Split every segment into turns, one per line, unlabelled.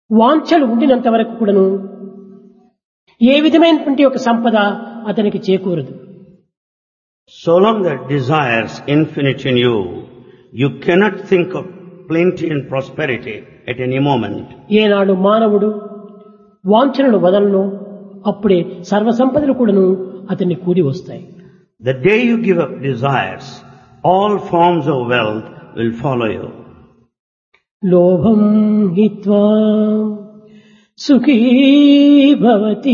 వాంఛలు ఉండినంత వరకు కూడాను ఏ విధమైనటువంటి ఒక సంపద అతనికి చేకూరదు.
So long that desires infinite in you, you cannot think of plenty and prosperity at any moment.
ఏనాడు మానవుడు వాంఛలను వదలను అప్పుడే సర్వసంపదలు కూడాను అతన్ని కూడి వస్తాయి.
The day you give up desires, all forms of wealth will follow you.
లోభం హిత్వా సుఖీ భవతి.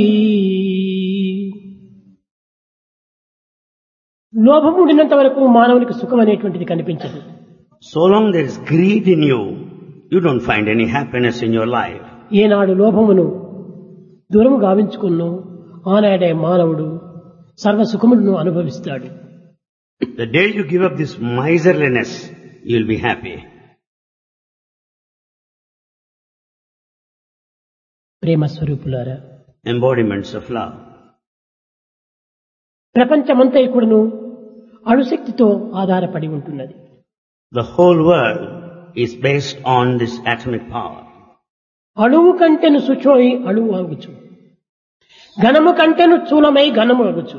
లోభం ఉండినంత వరకు మానవునికి సుఖం అనేటువంటిది కనిపించదు.
So long there is greed in you, you don't find any happiness in your life.
ఏనాడు లోభమును దూరము గావించుకున్నో ఆనాడే మానవుడు సర్వ సుఖములను అనుభవిస్తాడు.
The day you give up this miserliness, you will be happy.
ప్రేమ స్వరూపులారా,
Embodiments of love.
ప్రపంచమంతా కూడాను అణుశక్తితో ఆధారపడి ఉంటున్నది.
The whole world is based on this atomic power.
అణువు కంటెను సూక్ష్మమై అణువు అగుచు, ఘనము కంటెను స్థూలమై ఘనము అగుచు.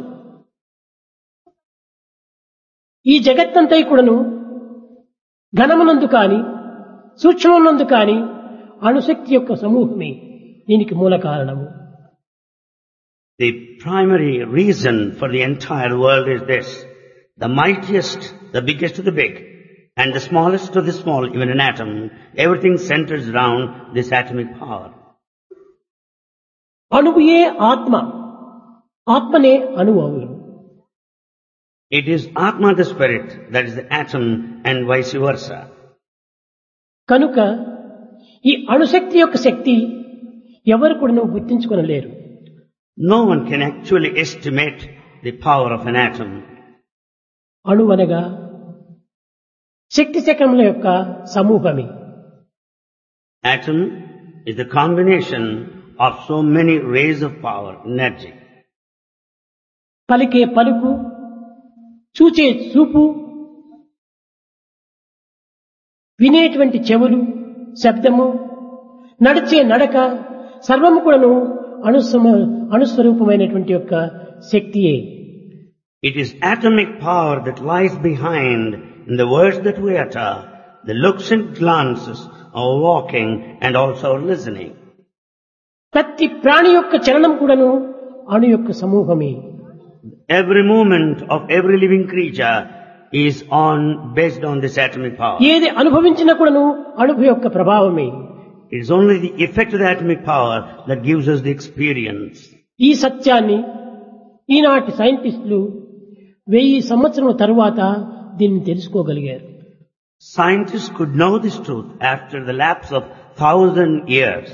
ఈ జగత్తంతా కూడాను ఘనమునందు కాని సూక్ష్మమునందు కాని అణుశక్తి యొక్క సమూహమే దీనికి మూల కారణము.
The primary reason for the entire world is this. The mightiest, the biggest to the big, and the smallest to the small, even an atom, everything centers around this atomic power.
అణువుయే ఆత్మ, ఆత్మనే అణువు అవును.
It is Atma the spirit, that is the atom, and vice versa.
కనుక ఈ అణుశక్తి యొక్క శక్తి ఎవరు కూడా గుర్తించుకొనలేరు.
No one can actually estimate the power of an atom.
అణువనగా శక్తి శకముల యొక్క సమూహమే.
Atom is the combination of so many rays of power, energy.
పలికే పలుకు, చూచే చూపు, వినేటువంటి చెవులు, శబ్దము, నడిచే నడక సర్వము కూడాను అణుస్వరూపమైనటువంటి యొక్క శక్తియే.
It is atomic power that lies behind in the words that we utter, the looks and glances, our walking and also our listening.
ప్రతి ప్రాణి యొక్క చలనం కూడాను అణు యొక్క సమూహమే.
Every movement of every living creature is based on this atomic power.
ఏది అనుభవించినా కూడాను అణువు యొక్క ప్రభావమే.
It is only the effect of the atomic power that gives us the experience.
ఈ సత్యాన్ని ఈనాటి సైంటిస్టులు 1000 సంవత్సరాల తరువాత దీన్ని తెలుసుకోగలిగారు.
Scientists could know this truth after the lapse of 1000 years.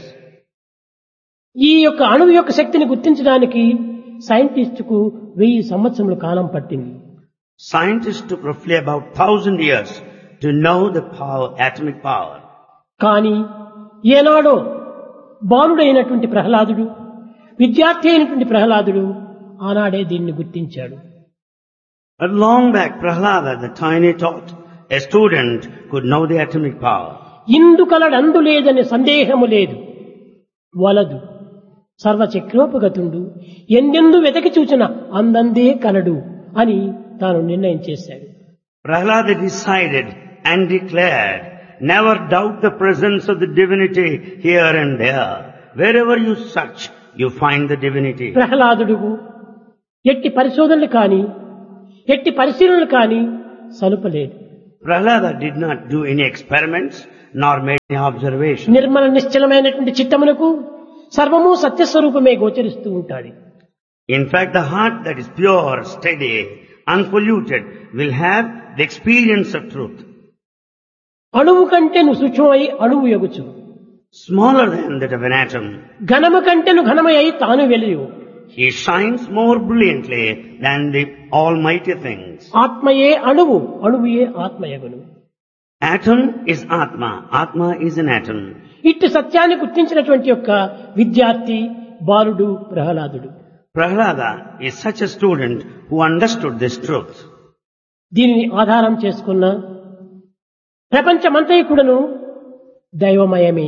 ఈ యొక్క అణువు యొక్క శక్తిని గుర్తించడానికి సైంటిస్టుకు 1000 సంవత్సరముల కాలం పట్టింది.
Scientists took roughly about 1000 years to know the power, atomic power.
కానీ ఏనాడో బాలుడైనటువంటి ప్రహ్లాదుడు, విద్యార్థి అయినటువంటి ప్రహ్లాదుడు ఆనాడే దీన్ని గుర్తించాడు.
But long back, Prahlada, the tiny tot, a student, could know the atomic power.
ఇందు కలడందు లేదని సందేహము లేదు, వలదు సర్వచక్రోపగతుండు, ఎందెందు వెతకి చూచిన అందందే కలడు అని తాను నిర్ణయం చేశాడు.
Prahlada decided and declared, never doubt the presence of the divinity here and there. Wherever you search, you find the divinity.
ప్రహ్లాదుడు ఎట్టి పరిశోధనలు కాని ఎట్టి పరిశీలనలు కాని సలుపలేదు.
Prahlada did not do any experiments nor made any observations.
Nirmala నిశ్చలమైనటువంటి చిత్తమునకు సర్వము సత్యస్వరూపమే గోచరిస్తూ ఉంటాడు.
In fact, the heart that is pure, steady, unpolluted will have the experience of truth.
అణువు కంటెను సూక్ష్మమై అణువు ఎగుచు,
Smaller than that of an atom.
ఘనము కంటెను ఘనమై తాను వెలియు.
He shines more brilliantly than the almighty things.
ఆత్మయే అణువు, అణువుయే ఆత్మయగును.
Atom is Atma. Atma is an atom.
ఇట్టి సత్యాన్ని గుర్తించినటువంటి యొక్క విద్యార్థి బాలుడు ప్రహ్లాదుడు.
Prahlada is such a student who understood this truth.
దీనిని ఆధారం చేసుకున్న ప్రపంచమంతా కూడాను దైవమయమే,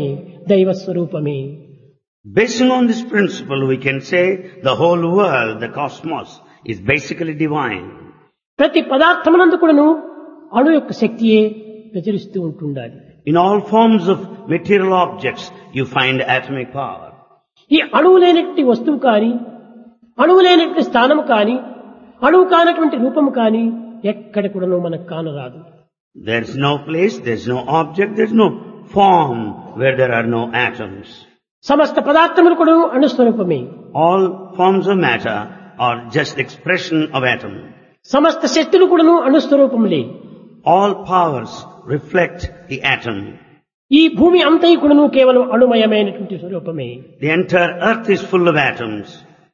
దైవ స్వరూపమే.
Basing on this principle, we can say the whole world, the cosmos, is basically divine.
ప్రతి పదార్థమునందు కూడాను అణు యొక్క శక్తియే ప్రచురిస్తూ ఉంటుండాలి.
In all forms of material objects, you find atomic power.
ఈ అణువు లేనటువంటి వస్తువు కానీ, అణువు లేనటువంటి స్థానము కానీ, అణువు కానటువంటి రూపము కానీ ఎక్కడ కూడాను మనకు కానరాదు.
There's no place, there's no object, there's no form where there are no atoms.
సమస్త పదార్థములు కూడా అణుస్వరూపమే.
All forms of matter are just expression of atom.
సమస్త శక్తులు కూడాను అణుస్వరూపములే.
All powers reflect the atom.
ఈ భూమి అంతయు కూడాను కేవలం అణుమయమైనటువంటి స్వరూపమే.
The entire earth is full of atoms.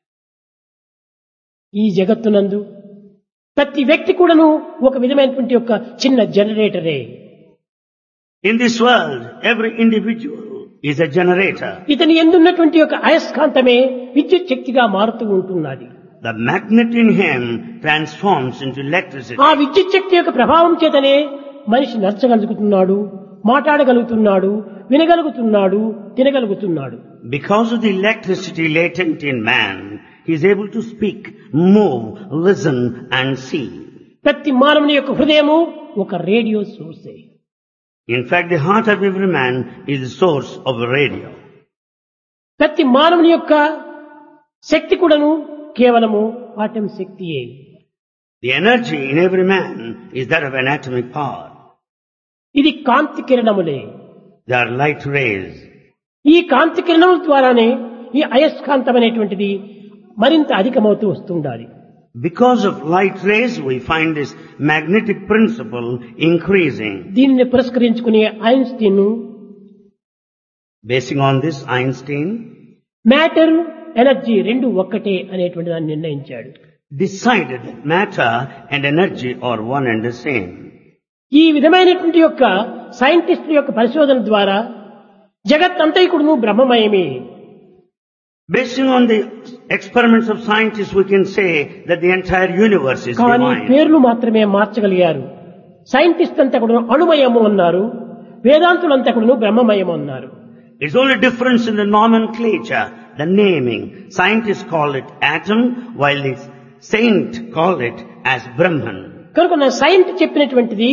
ఈ జగత్తునందు ప్రతి వ్యక్తి కూడాను ఒక విధమైనటువంటి ఒక చిన్న జనరేటరే.
In this world, every individual is a generator.
ఇతని ఎందున్నటువంటి ఒక అయస్కాంతమే విద్యుత్ శక్తిగా మారుతూ ఉంటున్నది.
The magnet in him transforms into electricity.
ఆ విద్యుత్ శక్తి యొక్క ప్రభావం చేతనే మనిషి నడచగలుగుతున్నాడు, మాట్లాడగలుగుతున్నాడు, వినగలుగుతున్నాడు, తినగలుగుతున్నాడు.
Because of the electricity latent in man, he is able to speak, move, listen and see.
ప్రతి మానవుని యొక్క హృదయము ఒక radio సోర్సే.
In fact, the heart of every man is the source of a radio.
ప్రతి మానవుని యొక్క శక్తి కూడాను కేవలము atom శక్తియే.
The energy in every man is that of an atomic power.
ఇది కాంతి కిరణములే.
They are light rays.
ఈ కాంతి కిరణముల ద్వారానే ఈ అయస్కాంతం అనేటువంటిది మరింత అధికమవుతూ వస్తుండాలి.
Because of light rays, we find this magnetic principle increasing.
దీనిని పురస్కరించుకునే Einstein
Basing on this, Einstein
matter energy రెండు ఒక్కటే అనేటువంటి దాన్ని నిర్ణయించాడు.
decided that matter and energy are one and the same.
ఈ విధమైనటువంటి యొక్క సైంటిస్టుల యొక్క పరిశోధన ద్వారా జగత్ అంతైకుడును బ్రహ్మమయమే.
Basing on the experiments of scientists, we can say that the entire universe is
కానీ
divine.
పేర్లు మాత్రమే మార్చగలిగారు. సైంటిస్ట్ అంతా కూడా అణుమయము అన్నారు, వేదాంతులంతా కూడా బ్రహ్మమయము అన్నారు.
It's only difference in the nomenclature, the naming. Scientists call it atom, while the saint call it as Brahman.
కనుక నా సైన్స్ చెప్పినటువంటిది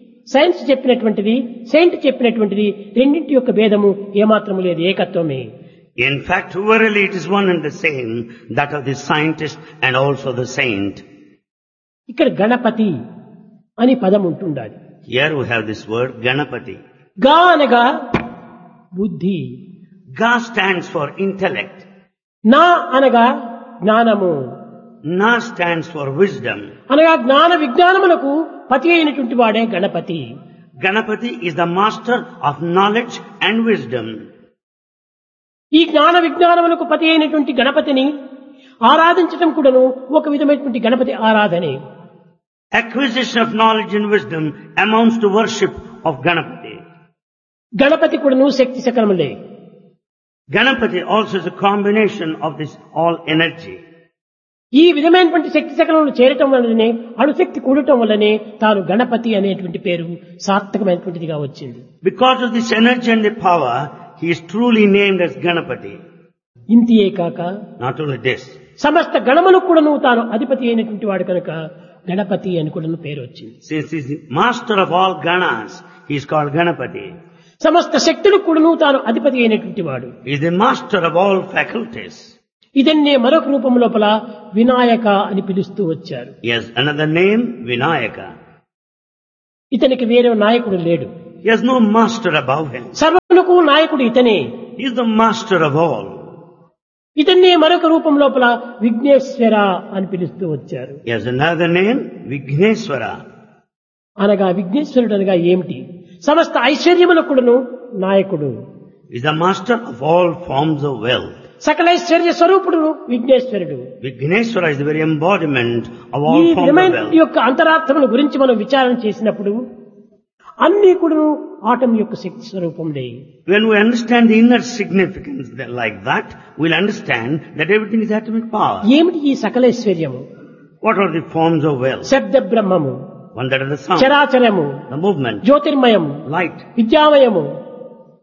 సెయింట్ చెప్పినటువంటిది రెండింటి యొక్క భేదము ఏమాత్రము లేదు, ఏకత్వమే.
In fact, verily it is one and the same, that of the scientist and also the saint.
ఇక్కడ గణపతి అని పదం ఉంటుండాలి.
Here we have this word, Ganapati.
గా అనగా బుద్ధి,
Ga stands for intellect.
నా అనగా జ్ఞానము,
Na stands for wisdom.
అనగా జ్ఞాన విజ్ఞానములకు పతి అయినటువంటి వాడే Ganapati.
Ganapati is the master of knowledge and wisdom.
ఈ జ్ఞాన విజ్ఞానములకు పతి అయినటువంటి గణపతిని ఆరాధించటం కూడాను ఒక విధమైనటువంటి Ganapati ఆరాధనే.
Acquisition of knowledge and wisdom amounts to worship of Ganapati.
Ganapati కూడాను శక్తి శకలములే.
Ganapati also is a combination of this all energy.
ఈ విధమైనటువంటి శక్తి శకలములు చేరటం వల్లనే, అణుశక్తి కూడటం వల్లనే తాను గణపతి అనేటువంటి పేరు సార్థకమైనటువంటిదిగా వచ్చింది.
Because of this energy and the power, he is truly named as Ganapati.
ఇంతియే కాక
Not only this,
సమస్త గణములకు కూడాను తాను అధిపతి అయినటువంటి వాడు కనుక గణపతి అని కూడాను పేరు వచ్చింది.
since he is the master of all Ganas, he is called Ganapati.
సమస్త శక్తులకు కూడాను తాను అధిపతి అయినటువంటి వాడు.
He is the master of all faculties.
ఇదన్నే మరొక రూపం లోపల వినాయక అని పిలుస్తూ వచ్చారు.
He has another name, Vinayaka.
ఇతనికి వేరే నాయకుడు లేడు.
He has no master above him.
సర్వమునకు నాయకుడు ఇతనే.
He is the master of all.
ఇతన్నే మరొక రూపం లోపల విఘ్నేశ్వర అని పిలుస్తూ వచ్చారు.
He has another name, Vigneswara.
అనగా విఘ్నేశ్వరుడు అనగా ఏమిటి? సమస్త ఐశ్వర్యములకుడును నాయకుడు.
He is the master of all forms of wealth.
సకలైశ్వర్య స్వరూపుడు విఘ్నేశ్వరుడు.
Vigneswara is the very embodiment of
ఈ
all forms of
విధమైన
wealth.
యొక్క అంతరార్థముల గురించి మనం విచారణ చేసినప్పుడు అన్ని కూడా ఆటం యొక్క శక్తి స్వరూపంలే.
When we understand the inner significance like that, we'll understand that everything is atomic power.
ఏమిటి ఈ సకలైశ్వర్యము?
What are the forms of wealth?
శబ్ద బ్రహ్మము,
One that is the sound,
చరాచరము,
the movement,
జ్యోతిర్మయము,
light,
విద్యామయము,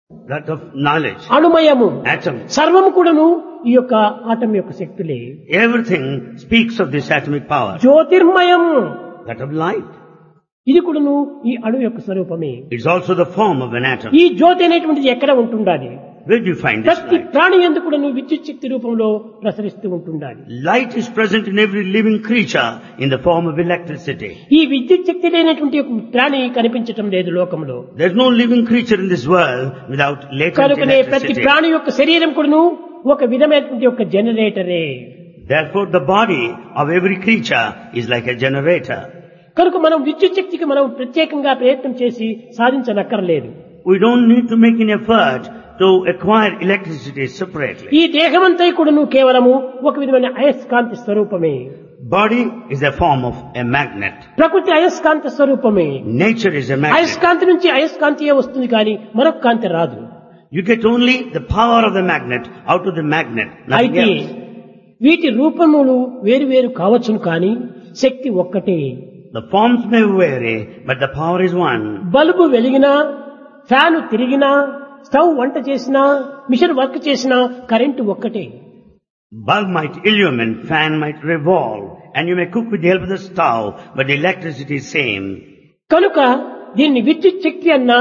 that of knowledge,
అణుమయము,
atom.
సర్వము కూడాను ఈ యొక్క atom యొక్క శక్తులే.
Everything speaks of this atomic power,
జ్యోతిర్మయం,
that of light.
ఇది కూడాను ఈ అణు యొక్క స్వరూపమే.
It's also the form of an atom.
ఈ జ్యోతి అనేటువంటిది ఎక్కడ ఉంటుండాలి?
Where do you find this
ప్రతి
light?
ప్రాణి ఎందుకు కూడాను విద్యుత్ శక్తి రూపంలో ప్రసరిస్తూ ఉంటుండాలి.
Light is present in every living creature in the form of electricity.
ఈ విద్యుత్ శక్తి లేనటువంటి ఒక ప్రాణి కనిపించటం లేదు లోకంలో.
There's no living creature in this world without latent
కనుకనే ప్రతి
electricity.
ప్రాణి యొక్క శరీరం కూడాను ఒక విధమైనటువంటి ఒక జనరేటరే.
Therefore, the body of every creature is like a generator.
కనుక మనం విద్యుత్ శక్తికి మనం ప్రత్యేకంగా ప్రయత్నం చేసి సాధించనక్కర్లేదు.
We don't need to make an effort to acquire electricity separately.
ఈ దేహమంతా కూడాను కేవలము ఒక విధమైన అయస్కాంతి స్వరూపమే.
Body is a form of a magnet.
ప్రకృతి అయస్కాంత స్వరూపమే.
Nature is a magnet.
అయస్కాంతి నుంచి అయస్కాంతియే వస్తుంది కానీ మరొక కాంతి రాదు.
You get only the power of the magnet out of the magnet, nothing
అయితే
else.
వీటి రూపములు వేరు వేరు కావచ్చును కానీ శక్తి ఒక్కటే.
The forms may vary, but the power is one.
Bulb వెలిగినా, fan తిరిగినా, స్టవ్ వంట చేసినా, మిషన్ వర్క్ చేసినా కరెంటు ఒక్కటే.
Bulb might illumine, fan might revolve, and you may cook with the help of the stove, but the electricity is same.
కనుక దీన్ని విద్యుత్ శక్తి అన్నా,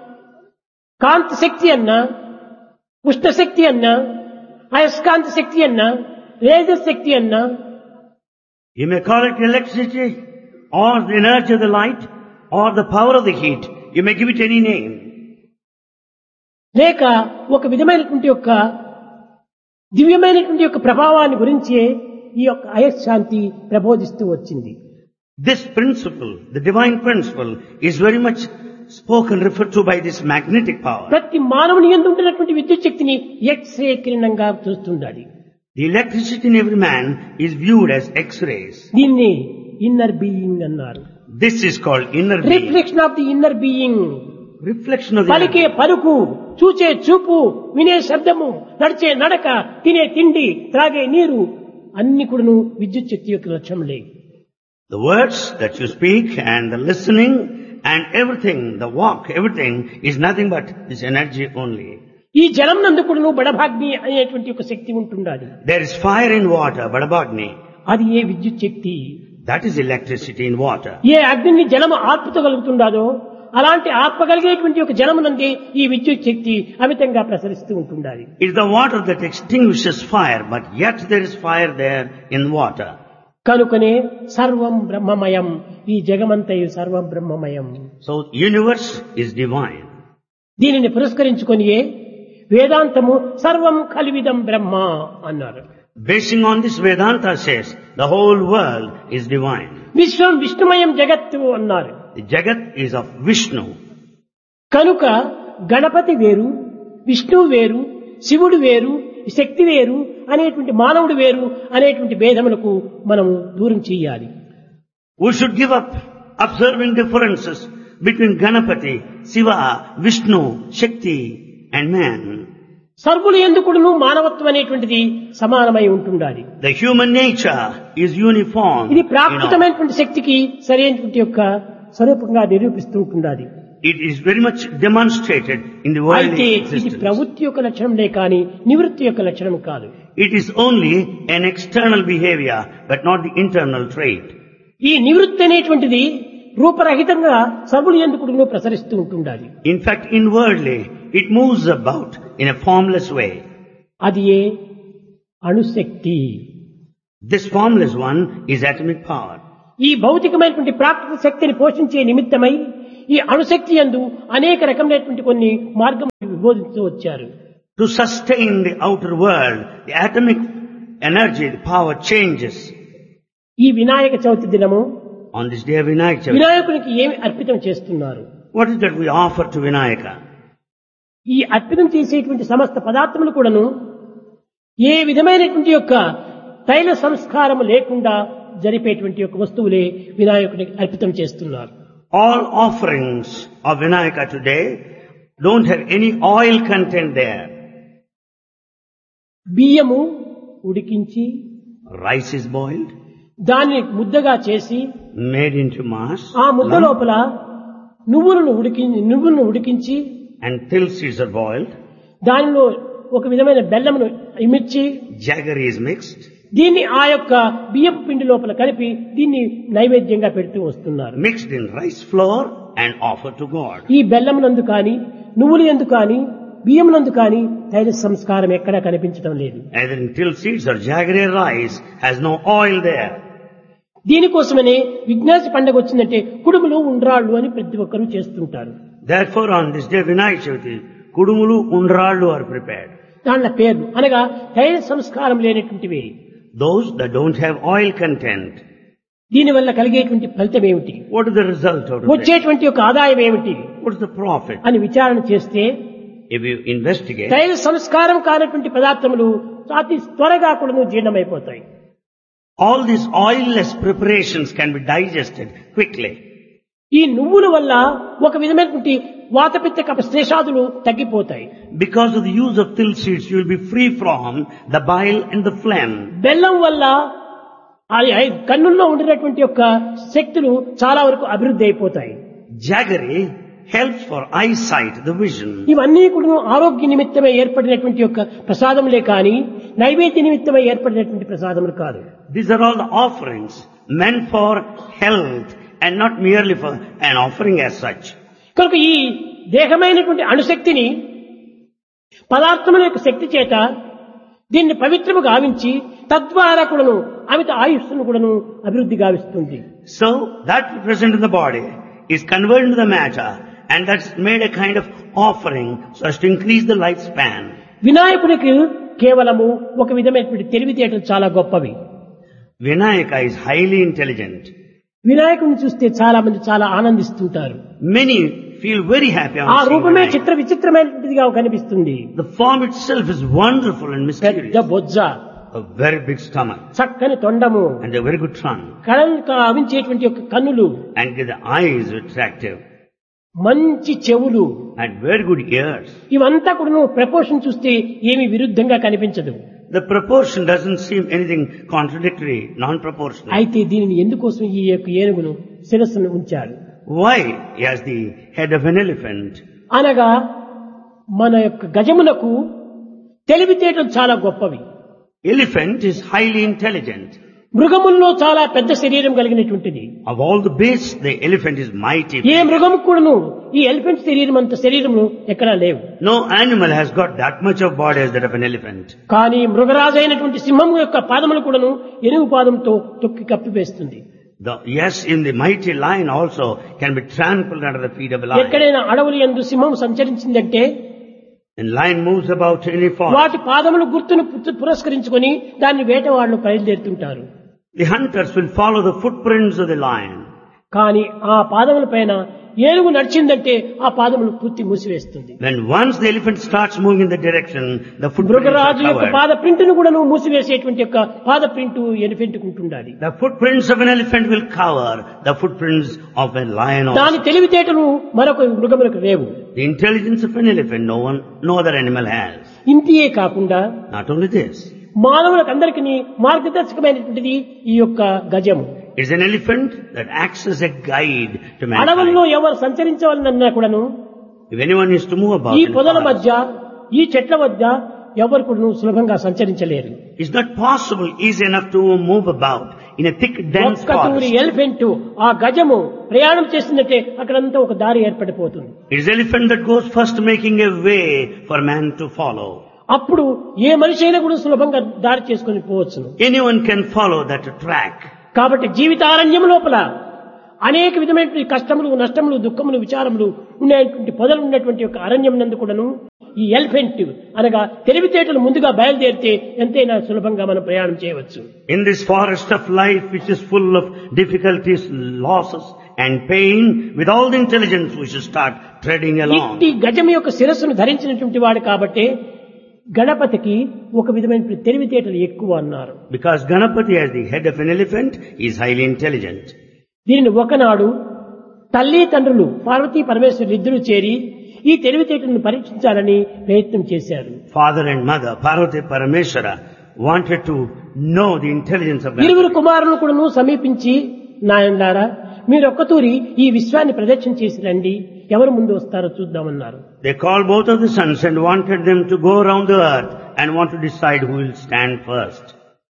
కాంతి శక్తి అన్నా, ఉష్ణ శక్తి అన్నా, అయస్కాంత శక్తి అన్నా, లేజర్ శక్తి అన్నా,
You may call it electricity, or the energy of the light, or the power of the heat. You may give it any name.
లేక ఒక విధమైనటువంటి యొక్క దివ్యమైనటువంటి యొక్క ప్రభావాన్ని గురించి ఈ యొక్క అయస్కాంతి ప్రబోధిస్తూ వచ్చింది.
This principle, the divine principle, is very much spoken, referred to by this magnetic power.
ప్రతి మానవుని యందు ఉంటున్నటువంటి విద్యుత్ శక్తిని x ray కిరణంగా చూస్తుండాలి.
The electricity in every man is viewed as X-rays.
దీన్ని ఇన్నర్ బీయింగ్ అన్నారు.
This is called inner being.
Reflection of the inner being.
Reflection of the inner
పలికే
being.
పలుకు, చూచే చూపు, వినే శబ్దము, నడిచే నడక, తినే తిండి, త్రాగే నీరు అన్ని కూడాను విద్యుత్ శక్తి యొక్క లక్ష్యములే.
The words that you speak and the listening and everything, the walk, everything is nothing but this energy only.
ఈ జలం నందు కూడాను బడభాగ్ని అనేటువంటి ఒక శక్తి ఉంటుండాలి.
There is fire in water, Badabagni.
అది ఏ విద్యుత్ శక్తి.
That is electricity in water.
ఏ అగ్నిని జలము ఆర్పుతగలుగుతుండాదో అలాంటి ఆర్పగలిగేటువంటి ఒక జలమునందే ఈ విద్యుత్ శక్తి అమితంగా ప్రసరిస్తూ ఉంటుండాలి.
It is the water that extinguishes fire, but yet there is fire there in water.
కనుకనే సర్వం బ్రహ్మమయం, ఈ జగమంతయు సర్వం బ్రహ్మమయం.
So universe is divine.
దీనిని పురస్కరించుకొనియే వేదాంతము సర్వం కలివిదం బ్రహ్మ అన్నారు.
Basing on this, Vedanta says the whole world is divine.
విశ్వం విష్ణుమయం జగత్తు అన్నారు.
The Jagat is of Vishnu.
కనుక గణపతి వేరు, విష్ణువు వేరు, శివుడు వేరు, శక్తి వేరు అనేటువంటి మానవుడు వేరు అనేటువంటి భేదములకు మనం దూరం చేయాలి.
We should give up observing differences between Ganapati, Shiva, Vishnu, Shakti and man.
సర్వులు ఎందుకును మానవత్వం అనేటువంటిది సమానమై ఉంటుండాలి.
The human nature is uniform.
ఇది
in all.
ప్రాకృతమైనటువంటి శక్తికి సరైనటువంటి యొక్క స్వరూపంగా నిరూపిస్తూ ఉంటుండాలి.
It is very much demonstrated in the worldly
అయితే ఇది
existence.
ప్రవృత్తి యొక్క లక్షణంలే కాని నివృత్తి యొక్క లక్షణం కాదు.
It is only an external behavior, but not the internal trait.
ఈ నివృత్తి అనేటువంటిది రూపరహితంగా సర్వులు ఎందుకును ప్రసరిస్తూ ఉంటుండాలి.
In fact, inwardly, it moves about in a formless way.
అది ఏ అణుశక్తి.
This formless one is atomic power.
ఈ భౌతికమైనటువంటి ప్రాకృతిక శక్తిని పోషించే నిమిత్తమై ఈ అణుశక్తి యందు అనేక రకమైనటువంటి కొన్ని మార్గములు విభోదిస్తూ వచ్చారు.
To sustain the outer world, the atomic energy, the power changes.
ఈ వినాయక చవితి దినము
On this day of Vinayak Chavithi,
వినాయకునికి ఏమి అర్పితం చేస్తున్నారు?
what is that we offer to Vinayaka?
ఈ అర్పితం చేసేటువంటి సమస్త పదార్థములు కూడాను ఏ విధమైనటువంటి యొక్క తైల సంస్కారము లేకుండా జరిపేటువంటి యొక్క వస్తువులే వినాయకునికి అర్పితం చేస్తున్నారు.
All offerings of Vinayaka today don't have any oil content there.
బియ్యము ఉడికించి
Rice is boiled,
దాన్ని ముద్దగా చేసి
made into mass,
ఆ ముద్ద లోపల నువ్వులను ఉడికించి
till seeds are boiled,
దానిలో ఒక విధమైన బెల్లమును ఇమిర్చి
jaggery is mixed,
దీన్ని ఆ యొక్క బియ్యపు పిండి లోపల కలిపి దీన్ని నైవేద్యంగా పెడుతూ వస్తున్నారు.
mixed in rice flour and offered to God.
ఈ బెల్లమునందు కానీ నువ్వులు ఎందు కానీ బియ్యమునందు కానీ తైల సంస్కారం ఎక్కడా కనిపించడం లేదు.
Either in till seeds or jaggery rice has no oil there.
దీనికోసమనే Vighnesha పండుగ వచ్చిందంటే కుడుములు ఉండ్రాళ్ళు అని ప్రతి ఒక్కరూ చేస్తుంటారు.
Therefore on this day Vinayaka Chavati, kudumulu undrallu are prepared.
దాంట్లో పేర్లు అనగా తైల సంస్కారం లేనటువంటివి.
Those that don't have oil content,
దీనివల్ల కలిగేటువంటి ఫలితం ఏమిటి,
what is the result out of that?
వచ్చేటువంటి యొక్క ఆదాయం ఏమిటి
What is the profit?
అని విచారణ చేస్తే
If you investigate,
తైల సంస్కారం కానటువంటి పదార్థములు అతి త్వరగా కూడా జీర్ణమైపోతాయి.
all these oilless preparations can be digested quickly.
ఈ నువ్వుల వల్ల ఒక విధమైనటువంటి వాతపిత్త కఫ శ్లేషాదులు తగ్గిపోతాయి.
Because of the use of till seeds, you will be free from the bile and the phlegm.
బెల్లం వల్ల కన్నుల్లో ఉండినటువంటి యొక్క శక్తులు చాలా వరకు అభివృద్ధి అయిపోతాయి.
Jaggery helps for eyesight, the vision.
ఇవన్నీ కూడా ఆరోగ్య నిమిత్తమై ఏర్పడినటువంటి యొక్క ప్రసాదములే కానీ నైవేద్య నిమిత్తమై ఏర్పడినటువంటి ప్రసాదములు కాదు.
These are all the offerings meant for health and not merely for an offering as such.
కనుక ఈ దేహమైనటువంటి అణుశక్తిని పదార్థముల యొక్క శక్తి చేత దీన్ని పవిత్రము గావించి తద్వారా కూడాను అమిత ఆయుష్ను కూడాను అభివృద్ధి గావిస్తుంది.
So that present in the body is converted into the matter, and that's made a kind of offering so as to increase the lifespan.
వినాయకుడికి కేవలము ఒక విధమైనటువంటి తెలివితేటలు చాలా గొప్పవి.
Vinayaka is highly intelligent.
వినాయకుడిని చూస్తే చాలా మంది చాలా ఆనందిస్తుంటారు.
Many feel very happy
ఆ
on seeing
రూపమే
Vinayaka.
చిత్ర విచిత్రమైనటువంటిదిగా కనిపిస్తుంది.
The form itself is wonderful and
పెద్ద
mysterious.
Bojja,
A very big stomach
చక్కని తొండము,
and a very good trunk,
కళలు కావించేటువంటి యొక్క కన్నులు,
and the eyes are attractive
మంచి చెవులు,
and very good ears.
ఇవంతా కూడా ప్రపోర్షన్ చూస్తే ఏమి విరుద్ధంగా కనిపించదు.
The proportion doesn't seem anything contradictory, non-proportional.
అయితే దీనిని ఎందుకోసం ఈ యొక్క ఏనుగును శిరస్సును ఉంచాడు
Why he has the head of an elephant?
అనగా మన యొక్క గజమునకు తెలివితేటలు చాలా గొప్పవి.
Elephant is highly intelligent.
మృగముల్లో చాలా పెద్ద శరీరం కలిగినటువంటిది.
Of all the beasts, the elephant is mighty.
ఏ మృగము కూడాను ఈ ఎలిఫెంట్ శరీరం అంత శరీరము ఎక్కడా లేవు.
No animal has got that much of body as that of an elephant.
కానీ మృగరాజు అయినటువంటి సింహము యొక్క పాదములు కూడాను ఏనుగు పాదంతో తొక్కి కప్పివేస్తుంది.
Yes, in the mighty lion also can be trampled under the feet of a lion.
ఎక్కడైనా అడవులు యందు సింహం సంచరించిందంటే
And lion moves about any forest.
వాటి పాదములు గుర్తును పురస్కరించుకొని దాన్ని వేటవాళ్ళు బయలుదేరుతుంటారు.
The hunters will follow the footprints of the lion.
కానీ ఆ పాదముల పైన ఏనుగు నడిచిందంటే ఆ పాదములు పూర్తి మూసివేస్తుంది.
When once the elephant starts moving in the direction, the footprints are
మృగరాజు యొక్క
covered.
పాద ప్రింట్ను కూడా మూసివేసేటువంటి యొక్క పాద ప్రింట్ ఎలిఫెంట్ ఉంటుండాలి.
The footprints of an elephant will cover the footprints of a lion also.
దాని తెలివితేటలు మరొక మృగములకు లేవు.
The intelligence of an elephant no other animal has.
ఇంతియే కాకుండా
Not only this,
మానవులకు అందరికీ మార్గదర్శకమైనటువంటిది ఈ యొక్క గజము.
it's an elephant that acts as a guide to
అడవుల్లో
mankind.
ఎవరు సంచరించవాలన్నా కూడాను
If anyone is to move about
ఈ
in the
పొదల
forest,
మధ్య ఈ చెట్ల వద్ద ఎవరు కూడా సులభంగా సంచరించలేరు.
it's not possible, easy enough to move about in a thick, dense
ఒక్క తూరి
forest.
ఎలిఫెంట్ ఆ గజము ప్రయాణం చేసిందంటే అక్కడంతా ఒక దారి ఏర్పడిపోతుంది.
It's the elephant that goes first making a way for man to follow.
అప్పుడు ఏ మనిషి అయినా కూడా సులభంగా దారి చేసుకొని పోవచ్చును.
Anyone can follow that track.
కాబట్టి జీవితారణ్యం లోపల అనేక విధమైనటువంటి కష్టములు, నష్టములు, దుఃఖములు, విచారములు ఉన్నటువంటి పొదలు ఉన్నటువంటి యొక్క అరణ్యం నందు కూడాను ఈ ఎలిఫెంట్ అనగా తెలివితేటలు ముందుగా బయలుదేరితే ఎంతైనా సులభంగా మనం ప్రయాణం చేయవచ్చు.
In this forest of life which is full of difficulties, losses and pain, with all the intelligence we should start treading along.
ఇట్టి గజం యొక్క శిరస్సును ధరించినటువంటి వాడు కాబట్టి గణపతికి ఒక విధమైన తెలివితేటలు ఎక్కువ అన్నారు.
Because Ganapati as the head of an elephant is highly intelligent.
దీనిని ఒకనాడు తల్లి తండ్రులు పార్వతీ పరమేశ్వరులు ఇద్దరు చేరి ఈ తెలివితేటలను పరీక్షించాలని ప్రయత్నం చేశారు.
Father and mother, Parvati Parameshwara, wanted to know the intelligence of
ఇరువురు
Ganapati.
కుమారులను కూడాను సమీపించి నాయనలారా మీరొక్కతూరి ఈ విశ్వాన్ని ప్రదక్షిణ చేసి రండి, ఎవరు ముందు వస్తారో చూద్దామన్నారు.
They called both of the sons and wanted them to go around the earth and want to decide who will stand first.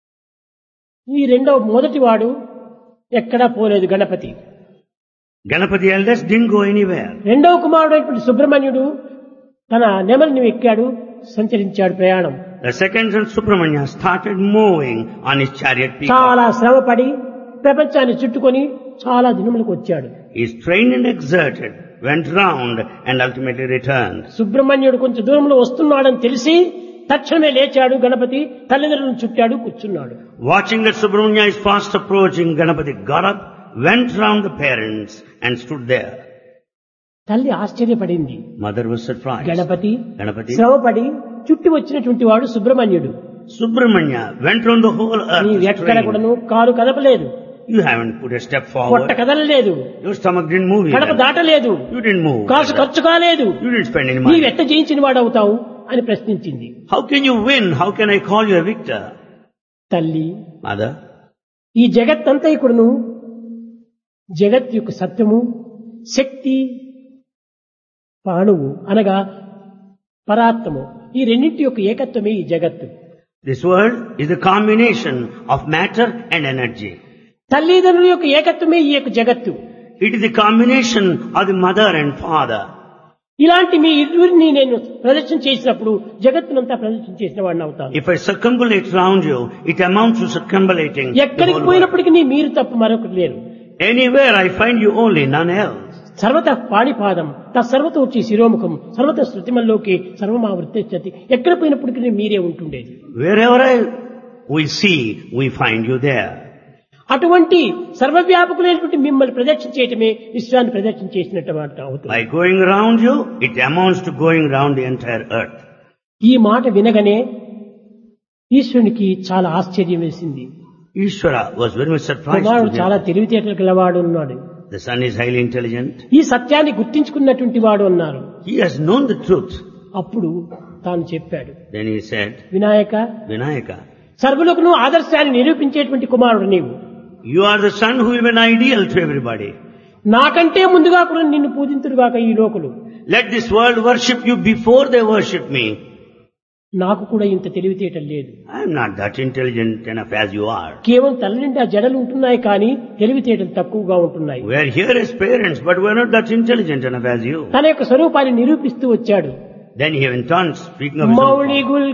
ఈ మొదటివాడు ఎక్కడా పోలేదు Ganapati.
Ganapati eldest didn't go anywhere.
రెండవ కుమారుడైనటువంటి సుబ్రహ్మణ్యుడు తన నెమలిని ఎక్కాడు, సంచరించాడు ప్రయాణం.
The second son Subramanya started moving on his chariot peacock.
చాలా శ్రమపడి ప్రపంచాన్ని చుట్టుకొని చాలా దినములకు వచ్చాడు.
He strained and exerted, went round and ultimately returned.
సుబ్రహ్మణ్యుడు కొంచెం దూరంలో వస్తున్నాడని తెలిసి తక్షణమే లేచాడు గణపతి, తల్లిదండ్రులను చుట్టాడు, కూర్చున్నాడు.
Watching that Subramanya is fast approaching, Ganapati got up, went round the parents and stood there.
తల్లి ఆశ్చర్యపడింది.
Mother was surprised.
Ganapati
Ganapati,
శ్రమపడి చుట్టి వచ్చినటువంటి వాడు సుబ్రహ్మణ్యుడు.
Subramanya went round the whole
నీ
earth.
ఎక్కడ
Strained.
కూడాను కాలు కదపలేదు,
You haven't put a step
పొట్ట
forward.
కదలలేదు,
Your stomach didn't move
Kadapa
even.
దాటలేదు,
You didn't move.
కాసు ఖర్చు కాలేదు,
You didn't spend any
నీవు
money.
ఎట్ట జయించిన వాడవుతావు అని ప్రశ్నించింది.
How can you win? How can I call you a victor?
తల్లి,
Mother,
ఈ జగత్తంతా ఇక్కడను జగత్ యొక్క సత్యము, శక్తి, ప్రాణువు అనగా పరాత్మము, ఈ రెండింటి యొక్క ఏకత్వమే ఈ జగత్తు.
this world is a combination of matter and energy.
తల్లిదండ్రుల యొక్క ఏకత్వమే ఈ యొక్క జగత్తు.
It is a combination of the mother and father.
ఇలాంటి మీ ఇరువురిని నేను ప్రదర్శన చేసినప్పుడు జగత్తునంతా ప్రదర్శన చేసిన వాడిని అవుతాను.
If I circumambulate round you, it amounts to circumambulating the
ఎక్కడికి
whole world.
పోయినప్పటికీ మీరు తప్ప మరొకరు లేరు.
Anywhere I find you only, none else.
సర్వత పాణిపాదం తత్సర్వత వచ్చి శిరోముఖం సర్వత శృతిమల్లోకి సర్వమావృత్తి. ఎక్కడ పోయినప్పటికీ మీరే ఉంటుండేది.
Wherever we see, we find you there.
అటువంటి సర్వవ్యాపకులైనటువంటి మిమ్మల్ని ప్రదక్షిణ చేయటమే విశ్వాన్ని ప్రదక్షిణ చేసినట్టు అవుతుంది.
By going around you, it amounts to going around the entire earth.
ఈ మాట వినగానే ఈశ్వరునికి చాలా ఆశ్చర్యం వేసింది.
Ishvara was very much surprised
కుమారుడు
to
చాలా
hear.
తెలివితేటలు గలవాడు ఉన్నాడు,
The son is highly intelligent.
ఈ సత్యాన్ని గుర్తించుకున్నటువంటి వాడు అన్నారు.
He has known the truth.
అప్పుడు తాను చెప్పాడు,
Then he said,
Vinayaka,
Vinayaka,
సర్వులకు ఆదర్శాన్ని నిరూపించేటువంటి కుమారుడు నీవు.
you are the son who will be an ideal to everybody.
నాకంటే ముందుగా కూడా నిన్ను పూజింతురుగాక ఈ లోకులు.
Let this world worship you before they worship me.
నాకు కూడా ఇంత తెలివితేటలు లేదు.
I am not that intelligent enough as you are.
కేవలం తల్లి నిండా జడలు ఉంటున్నాయి కానీ తెలివితేటలు తక్కువగా ఉంటున్నాయి.
We are here as parents, but we are not that intelligent enough as you.
తన యొక్క స్వరూపాన్ని నిరూపిస్తూ వచ్చాడు.
Then he went on speaking of his own
Mouli
father.
Gul